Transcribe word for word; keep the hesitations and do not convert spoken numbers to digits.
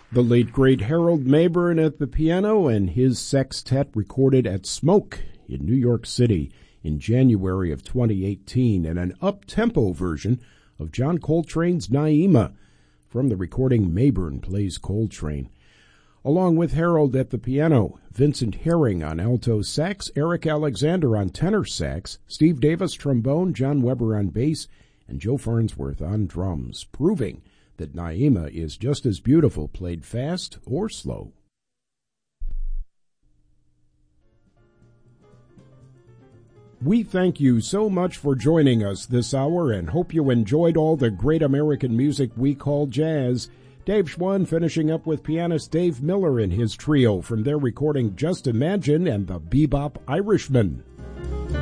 The late, great Harold Mabern at the piano and his sextet recorded at Smoke in New York City in January of twenty eighteen, and an up-tempo version of John Coltrane's Naima from the recording Mabern Plays Coltrane. Along with Harold at the piano, Vincent Herring on alto sax, Eric Alexander on tenor sax, Steve Davis trombone, John Weber on bass, and Joe Farnsworth on drums, proving that Naima is just as beautiful played fast or slow. We thank you so much for joining us this hour and hope you enjoyed all the great American music we call jazz. Dave Schwann finishing up with pianist Dave Miller and his trio from their recording Just Imagine and the Bebop Irishman.